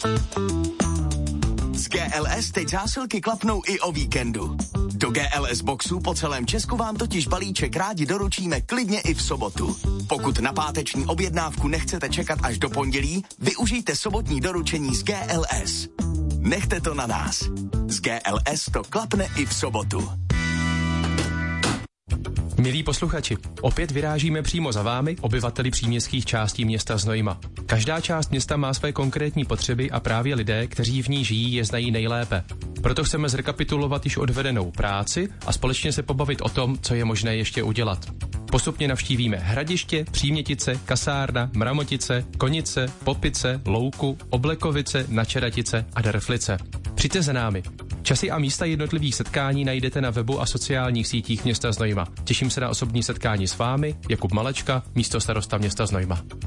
Z GLS teď zásilky klapnou i o víkendu. Do GLS boxu po celém Česku vám totiž balíček rádi doručíme klidně i v sobotu. Pokud na páteční objednávku nechcete čekat až do pondělí, využijte sobotní doručení z GLS. Nechte to na nás. Z GLS to klapne i v sobotu. Milí posluchači, opět vyrážíme přímo za vámi, obyvateli příměstských částí města Znojma. Každá část města má své konkrétní potřeby a právě lidé, kteří v ní žijí, je znají nejlépe. Proto chceme zrekapitulovat již odvedenou práci a společně se pobavit o tom, co je možné ještě udělat. Postupně navštívíme Hradiště, Přímětice, Kasárna, Mramotice, Konice, Popice, Louku, Oblekovice, Načeratice a Drflice. Přijďte za námi. Časy a místa jednotlivých setkání najdete na webu a sociálních sítích města Znojma. Těším se na osobní setkání s vámi, Jakub Malečka, místostarosta města Znojma.